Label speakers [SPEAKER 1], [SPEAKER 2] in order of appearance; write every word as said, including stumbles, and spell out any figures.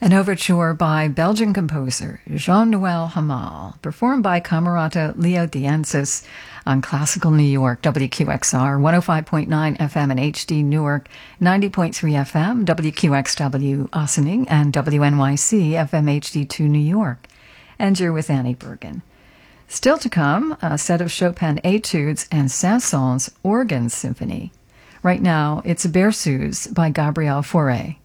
[SPEAKER 1] An overture by Belgian composer Jean-Noël Hamal, performed by Camerata Leodiensis on Classical New York, W Q X R, one oh five point nine F M and H D Newark, ninety point three F M, W Q X W Ossining, and W N Y C F M H D two New York. And you're with Annie Bergen. Still to come, a set of Chopin Etudes and Saint-Saëns Organ Symphony. Right now, it's Berceuse by Gabriel Fauré.